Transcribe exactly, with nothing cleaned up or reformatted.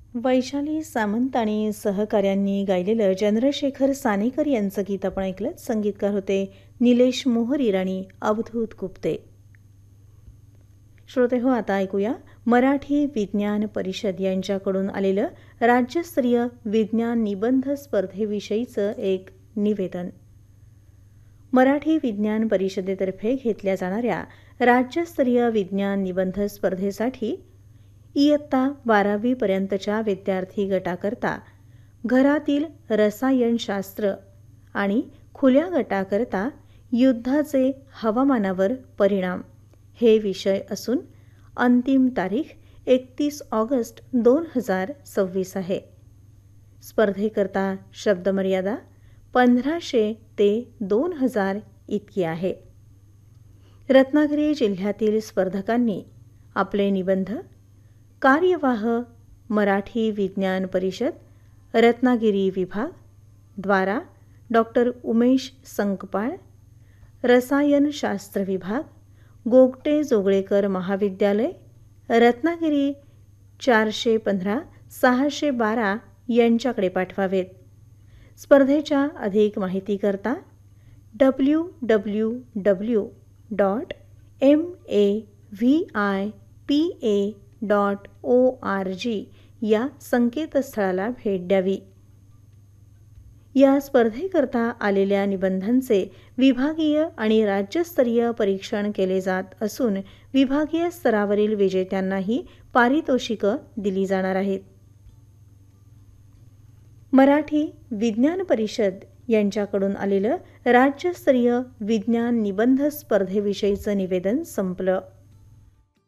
वैशाली सामंत आणि सहकाऱ्यांनी गायलेलं चंद्रशेखर सानेकर यांचं गीत आपण ऐकलं. संगीतकार होते निलेश मोहरीर आणि अवधूत गुप्ते. श्रोते हो, आता ऐकूया मराठी विज्ञान परिषद यांच्याकडून आलेलं राज्यस्तरीय विज्ञान निबंध स्पर्धेविषयीचं एक निवेदन. मराठी विज्ञान परिषदेतर्फे घेतल्या जाणाऱ्या राज्यस्तरीय विज्ञान निबंध स्पर्धेसाठी इयत्ता बारावीपर्यंतच्या विद्यार्थी गटाकरता घरातील रसायनशास्त्र आणि खुल्या गटाकरता युद्धाचे हवामानावर परिणाम हे विषय असून अंतिम तारीख एकतीस ऑगस्ट दोन हजार सव्वीस आहे. स्पर्धेकरता शब्दमर्यादा पंधराशे ते दोन हजार इतकी आहे. रत्नागिरी जिल्ह्यातील स्पर्धकांनी आपले निबंध कार्यवाह मराठी विज्ञान परिषद रत्नागिरी विभाग द्वारा डॉक्टर उमेश संकपाळ, रसायनशास्त्र विभाग, गोगटे जोगळेकर महाविद्यालय, रत्नागिरी चारशे पंधरा सहाशे बारा यांच्याकडे पाठवावेत. स्पर्धेच्या अधिक माहितीकरता W W W dot M A V I P A dot O R G या संकेतस्थळाला भेट द्यावी. या स्पर्धेकरता आलेल्या निबंधांचे विभागीय आणि राज्यस्तरीय परीक्षण केले जात असून विभागीय स्तरावरील विजेत्यांनाही पारितोषिकं दिली जाणार आहेत. मराठी विज्ञान परिषद यांच्याकडून आलेलं राज्यस्तरीय विज्ञान निबंध स्पर्धेविषयीचं निवेदन संपलं.